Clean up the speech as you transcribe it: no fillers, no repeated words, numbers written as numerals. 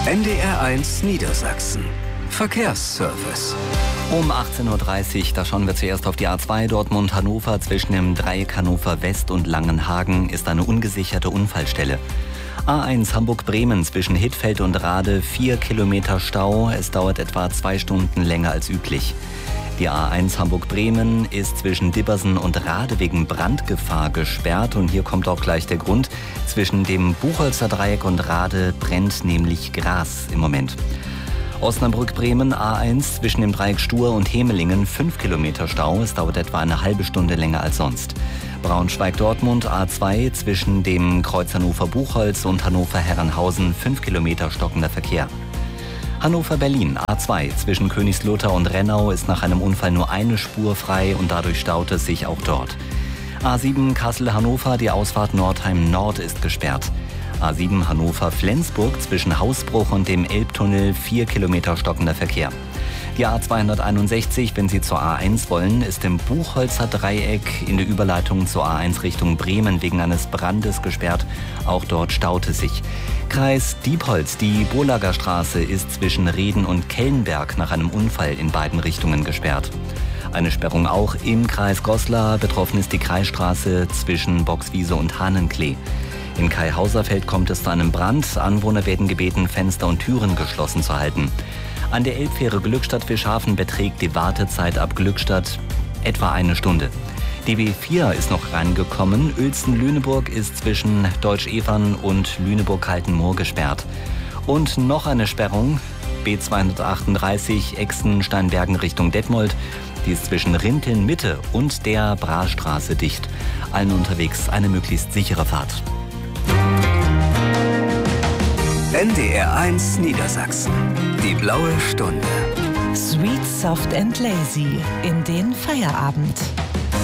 NDR1 Niedersachsen. Verkehrsservice. Um 18:30 Uhr, da schauen wir zuerst auf die A2 Dortmund-Hannover. Zwischen dem Dreieck Hannover West und Langenhagen ist eine ungesicherte Unfallstelle. A1 Hamburg-Bremen zwischen Hittfeld und Rade 4 Kilometer Stau. Es dauert etwa 2 Stunden länger als üblich. Die A1 Hamburg-Bremen ist zwischen Dibbersen und Rade wegen Brandgefahr gesperrt. Und hier kommt auch gleich der Grund. Zwischen dem Buchholzer Dreieck und Rade brennt nämlich Gras im Moment. Osnabrück-Bremen A1 zwischen dem Dreieck Stur und Hemelingen 5 Kilometer Stau. Es dauert etwa eine halbe Stunde länger als sonst. Braunschweig-Dortmund A2 zwischen dem Kreuz Hannover-Buchholz und Hannover-Herrenhausen 5 Kilometer stockender Verkehr. Hannover-Berlin A2 zwischen Königslutter und Rennau ist nach einem Unfall nur eine Spur frei und dadurch staut es sich auch dort. A7 Kassel-Hannover, die Ausfahrt Nordheim Nord ist gesperrt. A7 Hannover-Flensburg zwischen Hausbruch und dem Elbtunnel 4 Kilometer stockender Verkehr. Die A261, wenn Sie zur A1 wollen, ist im Buchholzer Dreieck in der Überleitung zur A1 Richtung Bremen wegen eines Brandes gesperrt. Auch dort staut es sich. Kreis Diepholz, die Bolager Straße ist zwischen Reden und Kellenberg nach einem Unfall in beiden Richtungen gesperrt. Eine Sperrung auch im Kreis Goslar. Betroffen ist die Kreisstraße zwischen Boxwiese und Hahnenklee. In Kai-Hauserfeld kommt es zu einem Brand. Anwohner werden gebeten, Fenster und Türen geschlossen zu halten. An der Elbfähre Glückstadt-Fischhafen beträgt die Wartezeit ab Glückstadt etwa eine Stunde. Die B4 ist noch reingekommen. Uelzen-Lüneburg ist zwischen Deutsch-Evern und Lüneburg-Kaltenmoor gesperrt. Und noch eine Sperrung, B238 Exen-Steinbergen Richtung Detmold. Die ist zwischen Rinteln-Mitte und der Brastraße dicht. Allen unterwegs eine möglichst sichere Fahrt. NDR1 Niedersachsen. Die blaue Stunde. Sweet, soft and lazy in den Feierabend.